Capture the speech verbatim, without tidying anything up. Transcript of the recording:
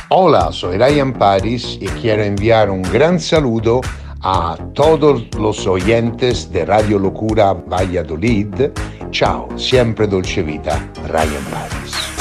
Hola, soy Ryan Paris y quiero enviar un gran saludo a todos los oyentes de Radio Locura Valladolid. Ciao, siempre dolce vita, Ryan Paris.